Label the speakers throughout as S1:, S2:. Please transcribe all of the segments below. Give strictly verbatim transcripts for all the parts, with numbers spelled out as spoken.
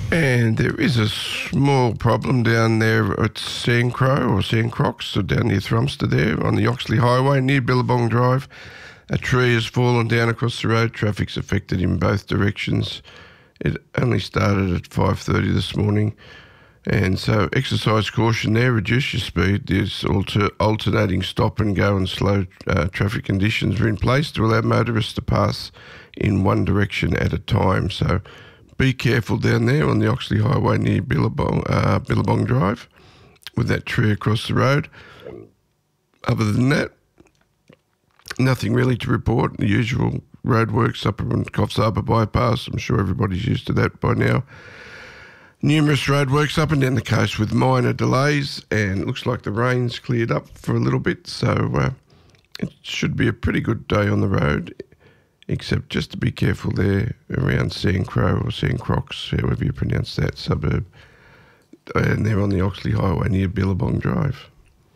S1: And there is a small problem down there at Sandcrow or Sandcrocs, so down near Thrumster there on the Oxley Highway near Billabong Drive. A tree has fallen down across the road. Traffic's affected in both directions. It only started at five thirty this morning. And so exercise caution there, reduce your speed. There's alter, alternating stop and go and slow uh, traffic conditions are in place to allow motorists to pass in one direction at a time. So be careful down there on the Oxley Highway near Billabong, uh, Billabong Drive with that tree across the road. Other than that, nothing really to report. The usual roadworks up around Coffs Harbour Bypass. I'm sure everybody's used to that by now. Numerous roadworks up and down the coast with minor delays, and it looks like the rain's cleared up for a little bit, so uh, it should be a pretty good day on the road, except just to be careful there around Sandcrow or Sandcrocs, however you pronounce that suburb, and they're on the Oxley Highway near Billabong Drive.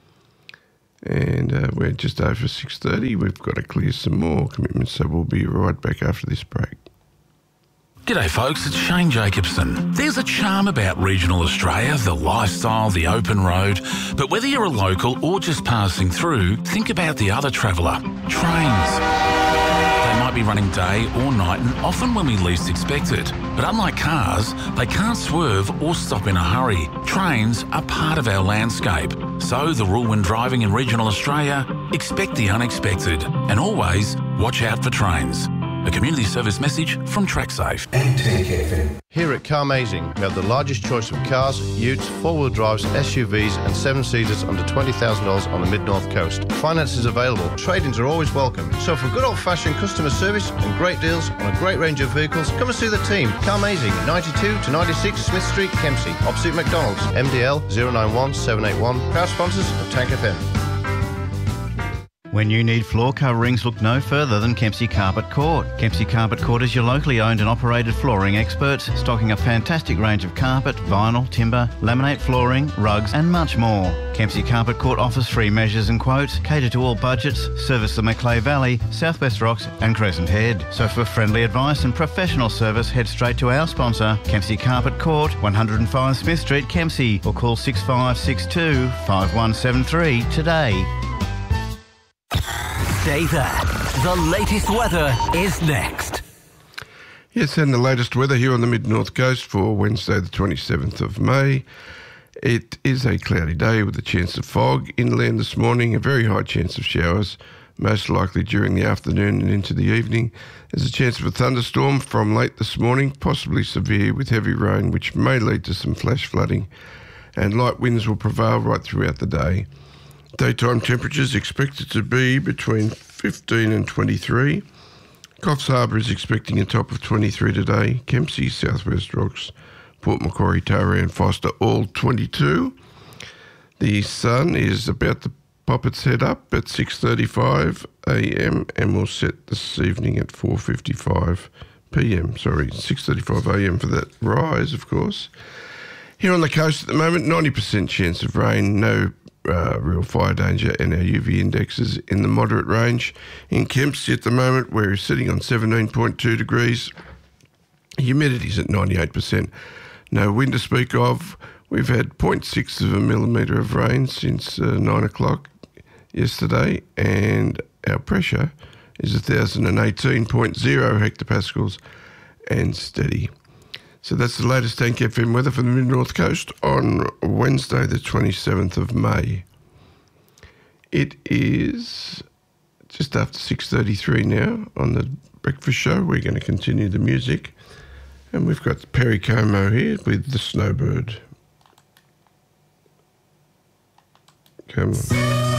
S1: And uh, we're just over six thirty. We've got to clear some more commitments, so we'll be right back after this break.
S2: G'day folks, it's Shane Jacobson. There's a charm about regional Australia, the lifestyle, the open road, but whether you're a local or just passing through, think about the other traveller, trains. They might be running day or night and often when we least expect it. But unlike cars, they can't swerve or stop in a hurry. Trains are part of our landscape. So the rule when driving in regional Australia, expect the unexpected and always watch out for trains. A community service message from TrackSafe.
S3: Here at Carmazing, we have the largest choice of cars, utes, four-wheel drives, S U Vs and seven-seaters under twenty thousand dollars on the Mid-North Coast. Finance is available. Trade-ins are always welcome. So for good old-fashioned customer service and great deals on a great range of vehicles, come and see the team. Carmazing, ninety-two to ninety-six Smith Street, Kempsey, opposite McDonald's. M D L zero nine one seven eight one. Proud sponsors of Tank F M.
S4: When you need floor coverings, look no further than Kempsey Carpet Court. Kempsey Carpet Court is your locally owned and operated flooring experts, stocking a fantastic range of carpet, vinyl, timber, laminate flooring, rugs and much more. Kempsey Carpet Court offers free measures and quotes, cater to all budgets, service the Macleay Valley, Southwest Rocks and Crescent Head. So for friendly advice and professional service, head straight to our sponsor, Kempsey Carpet Court, one oh five Smith Street, Kempsey, or call six five six two, five one seven three today.
S5: Stay there. The latest weather is next.
S1: Yes, and the latest weather here on the Mid-North Coast for Wednesday the twenty-seventh of May. It is a cloudy day with a chance of fog. Inland this morning, a very high chance of showers, most likely during the afternoon and into the evening. There's a chance of a thunderstorm from late this morning, possibly severe with heavy rain, which may lead to some flash flooding. And light winds will prevail right throughout the day. Daytime temperatures expected to be between fifteen and twenty-three. Coffs Harbour is expecting a top of twenty-three today. Kempsey, Southwest Rocks, Port Macquarie, Taree and Foster all twenty-two. The sun is about to pop its head up at six thirty-five a m and will set this evening at four fifty-five p m. Sorry, six thirty-five a m for that rise, of course. Here on the coast at the moment, ninety percent chance of rain, no Uh, real fire danger, and our U V index is in the moderate range. In Kempsey at the moment, we're sitting on seventeen point two degrees. Humidity is at ninety-eight percent. No wind to speak of. We've had zero point six of a millimetre of rain since uh, nine o'clock yesterday, and our pressure is one thousand eighteen point zero hectopascals and steady. So that's the latest Tank F M weather for the Mid-North Coast on Wednesday the twenty-seventh of May. It is just after six thirty-three now on the breakfast show. We're going to continue the music. And we've got Perry Como here with The Snowbird. Come on.